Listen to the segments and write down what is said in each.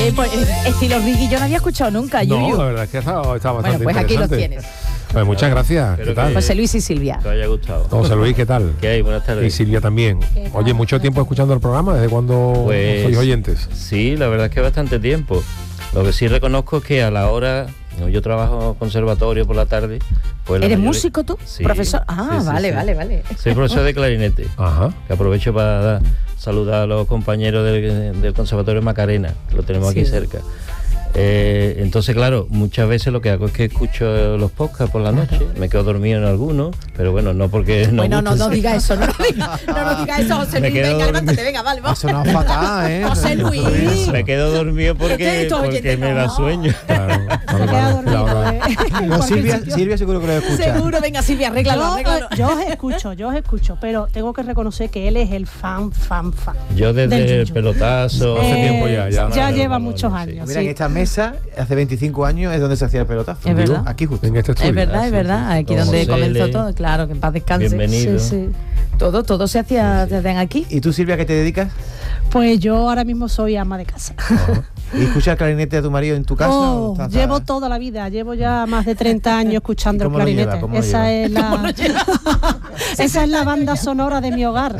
Pues, estilo Ricky yo no había escuchado nunca, Yuyu. No, la verdad es que está bastante Bueno, pues aquí los tienes. Pues muchas gracias. ¿Qué tal? José Luis y Silvia. Te haya gustado. José Luis, ¿qué tal? ¿Qué hay? Buenas tardes. Y Silvia también. Oye, ¿mucho tiempo escuchando el programa? ¿Desde cuándo Pues, sois oyentes? Sí, la verdad es que bastante tiempo. Lo que sí reconozco es que a la hora... Yo trabajo en conservatorio por la tarde. Pues ¿Eres músico tú? Sí. ¿Profesor? Ah, Sí, vale. Soy profesor de clarinete. Ajá. Que aprovecho para saludar a los compañeros del Conservatorio Macarena, que lo tenemos aquí cerca. Entonces, claro, muchas veces lo que hago es que escucho los podcasts por la noche, me quedo dormido en algunos, pero bueno, no porque no. Bueno, no diga eso, no diga eso, José Luis, venga, levántate, venga, vale, vamos. Eso no es fatal, ¿eh? José Luis. Me quedo dormido porque me da sueño. Claro. Se queda dormido, No, Silvia seguro que lo escucha. Seguro, venga, Silvia, arréglalo. Yo os escucho, pero tengo que reconocer que él es el fan. Yo desde del el Yuyu. pelotazo. Hace tiempo ya. Ya lleva muchos años. Mira, en esta mesa, hace 25 años, es donde se hacía el pelotazo. Es verdad. Aquí justo. En este estudio. Es verdad, aquí Don donde José comenzó L. todo, claro, que en paz descanse. Bienvenido. Sí. Todo se hacían aquí. ¿Y tú, Silvia, qué te dedicas? Pues yo ahora mismo soy ama de casa. ¿Y escuchas el clarinete de tu marido en tu casa? Oh, ¿O estás- llevo toda la vida, llevo ya más de 30 años escuchando ¿Y el cómo lo lleva? clarinete. ¿Cómo lo Esa lleva? esa es la banda sonora de mi hogar.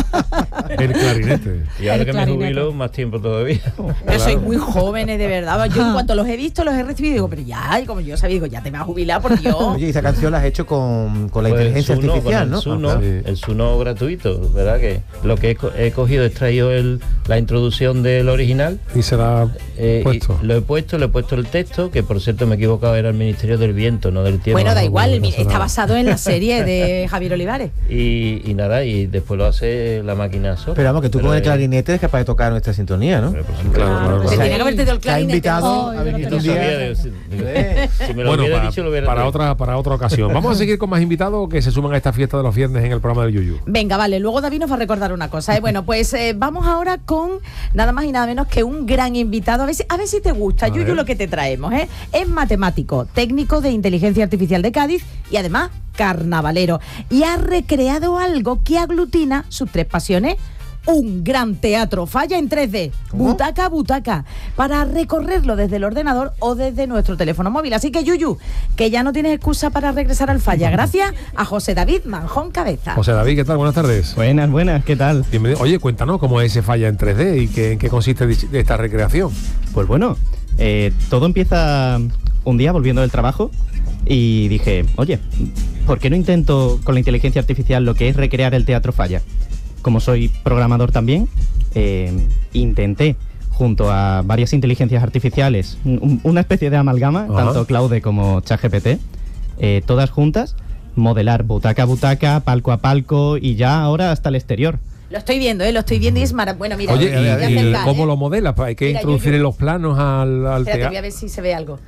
El clarinete. Y ahora El que me clarinete. jubilo, más tiempo todavía. Pero sois muy jóvenes, de verdad. Yo en cuanto los he visto, los he recibido, digo, pero ya, y como yo sabía, digo, ya te vas a jubilar, por Dios. Oye, y esta canción la has hecho con la Pues inteligencia Suno, artificial, con ¿no? el Suno, Ah, sí. el Suno gratuito, ¿verdad? Que lo que he cogido, he extraído la introducción del original. Y se la ha puesto. Le he puesto el texto, que por cierto me he equivocado, era el Ministerio del Viento, no del Tiempo. Bueno, da No, igual, no, no, está basado en la serie de Javier Olivares. y nada, y después lo hace la máquina sola. Pero vamos, que tú Pero con el es- clarinete eres capaz de tocar nuestra sintonía, ¿no? pero por supuesto. Claro. Se tenía que haberte dado el Te ha clarinete. invitado Oh, a yo venir no un tenía día. Si me lo Bueno, hubiera para, dicho, lo hubiera traído. para otra ocasión. Vamos a seguir con más invitados que se suman a esta fiesta de los viernes en el programa del Yuyu. Venga, vale, luego David nos va a recordar una cosa. Bueno, pues vamos ahora con nada más y nada menos que un gran invitado. A ver si te gusta, A Yuyu, ver. lo que te traemos. Es matemático, técnico de inteligencia artificial de Cádiz y además carnavalero. Y ha recreado algo que aglutina sus tres pasiones. Un gran teatro falla en 3D, ¿Cómo? butaca a butaca, para recorrerlo desde el ordenador o desde nuestro teléfono móvil. Así que, Yuyu, que ya no tienes excusa para regresar al falla, gracias a José David Manjón Cabeza. José David, ¿qué tal? Buenas tardes. Buenas, ¿qué tal? Bienvenido. Oye, cuéntanos cómo es ese falla en 3D y en qué consiste de esta recreación. Pues bueno, todo empieza un día volviendo del trabajo y dije, oye, ¿por qué no intento con la inteligencia artificial lo que es recrear el teatro falla? Como soy programador también, intenté junto a varias inteligencias artificiales, una especie de amalgama, Ajá. tanto Claude como ChatGPT, todas juntas, modelar butaca a butaca, palco a palco y ya ahora hasta el exterior. Lo estoy viendo y es maravilloso. Bueno, mira, Oye, te voy a ¿y acercar, cómo lo modelas? Hay que Mira, introducir Yuyu. en los planos al Espérate, voy a teatro. ver si se ve algo.